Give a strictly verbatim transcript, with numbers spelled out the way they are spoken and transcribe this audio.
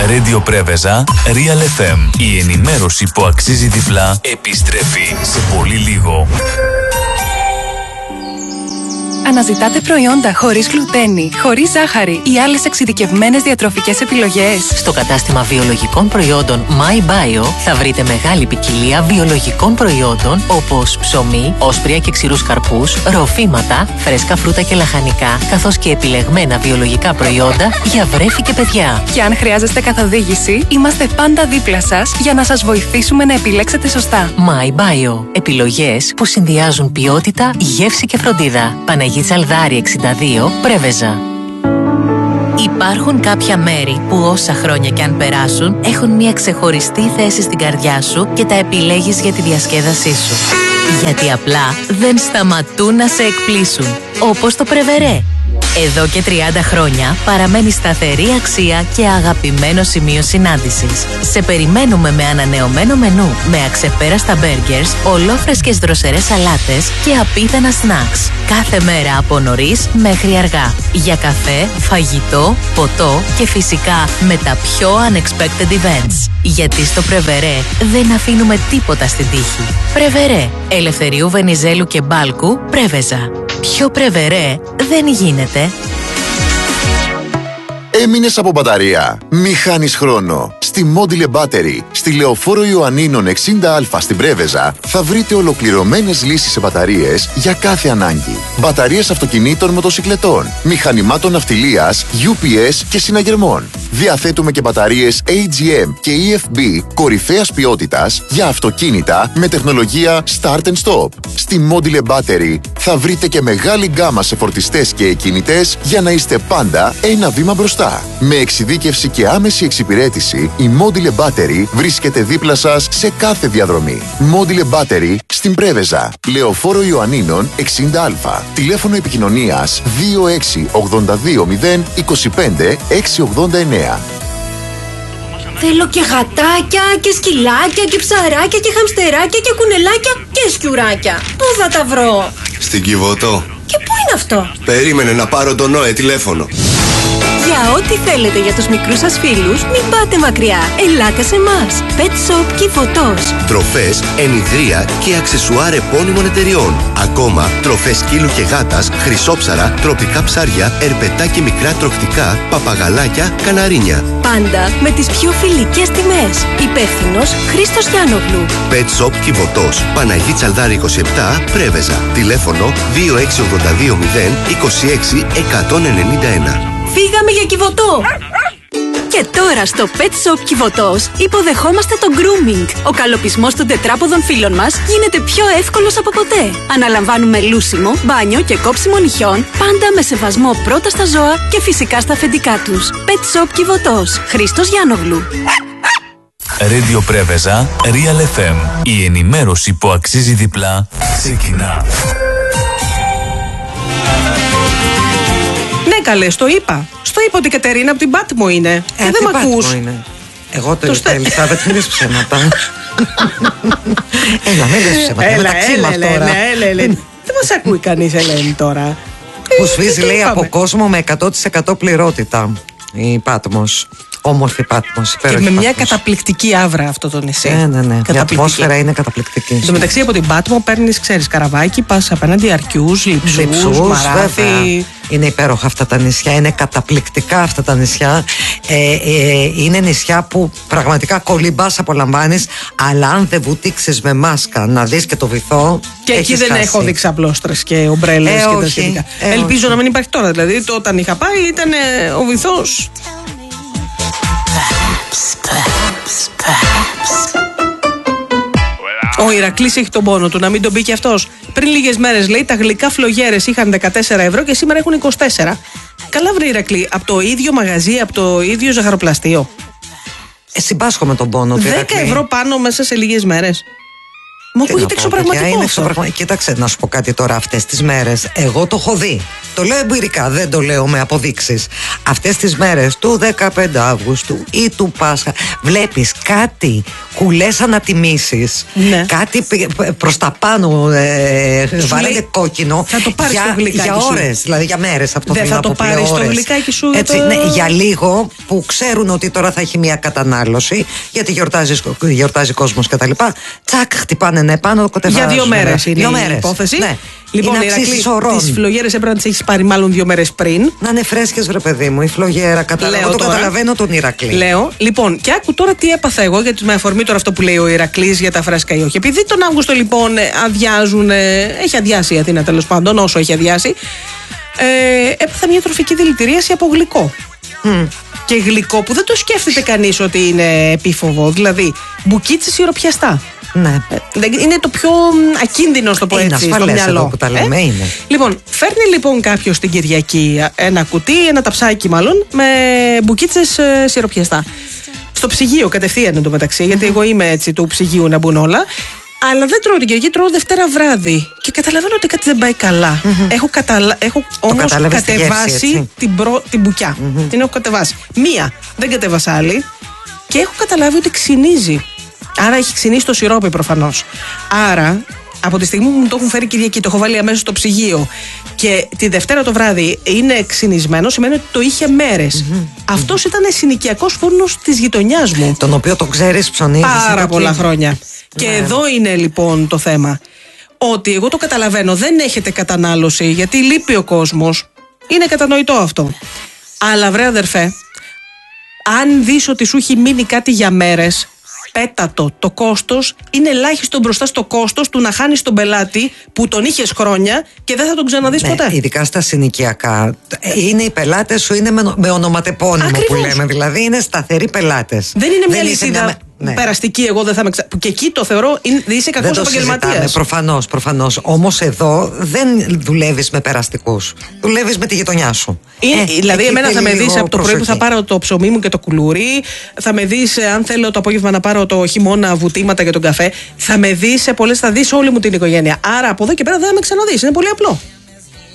Radio Πρέβεζα, Real εφ εμ. Η ενημέρωση που αξίζει διπλά επιστρέφει σε πολύ λίγο. Αναζητάτε προϊόντα χωρίς γλουτένη, χωρίς ζάχαρη ή άλλες εξειδικευμένες διατροφικές επιλογές? Στο κατάστημα βιολογικών προϊόντων MyBio θα βρείτε μεγάλη ποικιλία βιολογικών προϊόντων όπως ψωμί, όσπρια και ξηρούς καρπούς, ροφήματα, φρέσκα φρούτα και λαχανικά, καθώς και επιλεγμένα βιολογικά προϊόντα για βρέφη και παιδιά. Και αν χρειάζεστε καθοδήγηση, είμαστε πάντα δίπλα σας για να σας βοηθήσουμε να επιλέξετε σωστά. MyBio. Επιλογές που συνδυάζουν ποιότητα, γεύση και φροντίδα. Παναγία Τσαλδάρη εξήντα δύο, Πρέβεζα. Υπάρχουν κάποια μέρη που όσα χρόνια κι αν περάσουν έχουν μια ξεχωριστή θέση στην καρδιά σου και τα επιλέγεις για τη διασκέδασή σου. Γιατί απλά δεν σταματούν να σε εκπλήσουν. Όπως το Πρεβερέ. Εδώ και τριάντα χρόνια παραμένει σταθερή αξία και αγαπημένο σημείο συνάντησης. Σε περιμένουμε με ανανεωμένο μενού, με αξεπέραστα μπέργκερς, ολόφρεσκες δροσερές σαλάτες και απίθανα σνακς. Κάθε μέρα από νωρίς μέχρι αργά. Για καφέ, φαγητό, ποτό και φυσικά με τα πιο unexpected events. Γιατί στο Πρεβερέ δεν αφήνουμε τίποτα στην τύχη. Πρεβερέ. Ελευθερίου Βενιζέλου και Μπάλκου, Πρέβεζα. Πιο Πρεβερέ δεν γίνεται. Έμεινες από μπαταρία? Μη χάνεις χρόνο. Στη Module Battery, στη Λεωφόρο Ιωαννίνων εξήντα α στην Πρέβεζα, θα βρείτε ολοκληρωμένες λύσεις σε μπαταρίες για κάθε ανάγκη. Μπαταρίες αυτοκινήτων, μοτοσικλετών, μηχανημάτων ναυτιλίας, γιου πι ες και συναγερμών. Διαθέτουμε και μπαταρίες έι τζι εμ και ι εφ μπι κορυφαίας ποιότητας για αυτοκίνητα με τεχνολογία Start and Stop. Στη Module Battery θα βρείτε και μεγάλη γκάμα σε φορτιστές και εκκινητές για να είστε πάντα ένα βήμα μπροστά. Με εξειδίκευση και άμεση εξυπηρέτηση, η Module Battery βρίσκεται δίπλα σας σε κάθε διαδρομή. Module Battery στην Πρέβεζα, Λεωφόρο Ιωαννίνων εξήντα α. Τηλέφωνο επικοινωνίας δύο έξι ογδόντα δύο μηδέν είκοσι πέντε εξακόσια ογδόντα εννέα. Θέλω και γατάκια και σκυλάκια και ψαράκια και χαμστεράκια και κουνελάκια και σκιουράκια. Πού θα τα βρω? Στην Κιβωτό. Και πού είναι αυτό? Περίμενε να πάρω τον Νόε τηλέφωνο. Για ό,τι θέλετε για τους μικρούς σας φίλους, μην πάτε μακριά. Ελάτε σε εμάς. Pet Shop Κιβωτός. Τροφές, ενιδρία και αξεσουάρ επώνυμων εταιριών. Ακόμα, τροφές σκύλου και γάτας, χρυσόψαρα, τροπικά ψάρια, ερπετά και μικρά τροχτικά, παπαγαλάκια, καναρίνια. Πάντα με τις πιο φιλικές τιμές. Υπεύθυνος Χρήστος Γιάννογλου. Pet Shop Κιβωτός. Παναγή Τσαλδάρη είκοσι επτά, Πρέβεζα. Τηλέφωνο δύο έξι ογδόντα δύο μηδέν είκοσι έξι εκατόν ενενήντα ένα. Φύγαμε για Κιβωτό! Και τώρα στο Pet Shop Κιβωτός υποδεχόμαστε το grooming. Ο καλοπισμός των τετράποδων φίλων μας γίνεται πιο εύκολος από ποτέ. Αναλαμβάνουμε λούσιμο, μπάνιο και κόψιμο νυχιών, πάντα με σεβασμό πρώτα στα ζώα και φυσικά στα αφεντικά τους. Pet Shop Κιβωτός. Χρήστος Γιάννογλου. Radio Πρέβεζα, Real εφ εμ. Η ενημέρωση που αξίζει διπλά ξεκινά. Ναι, καλέ, στο είπα. Στο είπα ότι η Κατερίνα από την Πάτμο είναι. Ε, και δεν μ' ακούς. Είναι. Εγώ το είπα, Ελισάβετ, μην λες ψέματα. Έλα, μην λες ψέματα. Έλα, μεταξύ έλα, μας έλα, τώρα. έλα, έλα, έλα. Δεν μας ακούει κανείς, Ελένη, τώρα. Που σφίζει, λέει, από κόσμο με εκατό τοις εκατό πληρότητα. Η Πάτμος. Όμορφη Πάτμος. Και με μια καταπληκτική άβρα αυτό το νησί. Ναι, ναι, ναι. Η ατμόσφαιρα είναι καταπληκτική. Εν τω μεταξύ από την Πάτμο παίρνεις, ξέρεις, καραβάκι, πας απέναντι αρκιούς, λειψούς, μαράθι. Βέβαια. Είναι υπέροχα αυτά τα νησιά, είναι καταπληκτικά αυτά τα νησιά. Ε, ε, είναι νησιά που πραγματικά κολυμπάς, απολαμβάνεις, αλλά αν δεν βουτήξεις με μάσκα να δεις και το βυθό. Και εκεί δεν χάσει. έχω δει ξαπλώστρες και ομπρέλες ε, και όχι, τα σχετικά. ε, Ελπίζω όχι. να μην υπάρχει τώρα. Δηλαδή, το, όταν είχα πάει ήταν ε, ο βυθός. Ο Ηρακλής έχει τον πόνο του, να μην τον πει και αυτός. Πριν λίγες μέρες, λέει, τα γλυκά φλογέρες είχαν δεκατέσσερα ευρώ και σήμερα έχουν είκοσι τέσσερα. Καλά, βρε Ηρακλή, από το ίδιο μαγαζί, από το ίδιο ζαχαροπλαστείο. Ε, συμπάσχω με τον πόνο του δέκα Ηρακλή. ευρώ πάνω μέσα σε λίγες μέρες. Μου ακούγεται εξωπραγματικό. Κοίταξε, να σου πω κάτι τώρα. Αυτές τις μέρες, εγώ το έχω δει. Το λέω εμπειρικά, δεν το λέω με αποδείξεις. Αυτές τις μέρες του δεκαπέντε Αυγούστου ή του Πάσχα, βλέπεις κάτι κουλές ανατιμήσεις, ναι. κάτι προς τα πάνω, ε, βάρανε κόκκινο. Θα το πάρεις για, στο γλυκάκι για σου. ώρες, δηλαδή για μέρες από το Δεν θα το πάρεις στο γλυκάκι σου. Έτσι, το... ναι, για λίγο που ξέρουν ότι τώρα θα έχει μια κατανάλωση, γιατί γιορτάζει, γιορτάζει κόσμος κτλ. Τσακ, χτυπάνε ναι, πάνω, κοτεβάζουν. Για δύο μέρες είναι δύο η μέρες. υπόθεση. Ναι. Λοιπόν, Ηρακλή, τις φλογέρες έπρεπε να τις έχεις πάρει μάλλον δύο μέρες πριν. Να είναι φρέσκες, βρε παιδί μου, η φλογέρα. Καταλαβαίνω, το καταλαβαίνω τον Ηρακλή. Λέω, λοιπόν, και άκου τώρα τι έπαθα εγώ, γιατί με αφορμή τώρα αυτό που λέει ο Ηρακλής για τα φρέσκα ή όχι. Επειδή τον Αύγουστο λοιπόν αδειάζουν, έχει αδειάσει η Αθήνα τέλος πάντων, όσο έχει αδειάσει, ε, έπαθα μια τροφική δηλητηρίαση από γλυκό. Mm. Και γλυκό που δεν το σκέφτεται κανείς ότι είναι επίφοβο, δηλαδή μπουκίτσες σιροπιαστά. Ναι. Είναι το πιο ακίνδυνο, στο πω έτσι, στο μυαλό. Που τα λέμε, ε? είναι. Λοιπόν, φέρνει λοιπόν κάποιος την Κυριακή ένα κουτί, ένα ταψάκι μάλλον, με μπουκίτσες ε, σιροπιαστά. Στο ψυγείο κατευθείαν εντωμεταξύ, mm-hmm. γιατί εγώ είμαι έτσι του ψυγείου να μπουν όλα. Αλλά δεν τρώω την Κυριακή, τρώω Δευτέρα βράδυ. Και καταλαβαίνω ότι κάτι δεν πάει καλά. Mm-hmm. Έχω, καταλα... έχω όμως κατεβάσει γεύση, την, προ... την μπουκιά. Mm-hmm. Την έχω κατεβάσει. Μία, δεν κατέβασα άλλη. Και έχω καταλάβει ότι ξυνίζει. Άρα έχει ξυνήσει το σιρόπι προφανώς. Άρα, από τη στιγμή που μου το έχουν φέρει Κυριακή, το έχω βάλει αμέσως στο ψυγείο και τη Δευτέρα το βράδυ είναι ξυνισμένο, σημαίνει ότι το είχε μέρες. Mm-hmm. Αυτός mm-hmm. ήταν συνοικιακός φούρνος της γειτονιάς μου. Τον οποίο το ξέρεις, ψωνίζεις. Πάρα πολλά χρόνια. Ναι. Και εδώ είναι λοιπόν το θέμα. Ότι εγώ το καταλαβαίνω, δεν έχετε κατανάλωση, γιατί λείπει ο κόσμος. Είναι κατανοητό αυτό. Αλλά βρε αδερφέ, αν δεις ότι σου έχει μείνει κάτι για μέρες, πέτατο. Το κόστος είναι ελάχιστο μπροστά στο κόστος του να χάνεις τον πελάτη που τον είχες χρόνια και δεν θα τον ξαναδείς ναι, ποτέ. Ειδικά στα συνοικιακά. Είναι οι πελάτες σου, είναι με, με ονοματεπώνυμο. Ακριβώς. Που λέμε. Δηλαδή είναι σταθεροί πελάτες. Δεν είναι μια λυσίδα μια... Ναι. περαστική, εγώ δεν θα με ξα... Και εκεί το θεωρώ είναι, είσαι κακός επαγγελματίας. Προφανώς, προφανώς. Όμως εδώ δεν δουλεύεις με περαστικούς. Δουλεύεις με τη γειτονιά σου. Είναι, ε, δηλαδή, εμένα θα με δεις από το πρωί που θα πάρω το ψωμί μου και το κουλούρι. Θα με δεις, αν θέλω το απόγευμα να πάρω το χειμώνα βουτήματα για τον καφέ. Θα με δεις σε πολλές, θα δεις όλη μου την οικογένεια. Άρα από εδώ και πέρα δεν θα με ξαναδείς. Είναι πολύ απλό.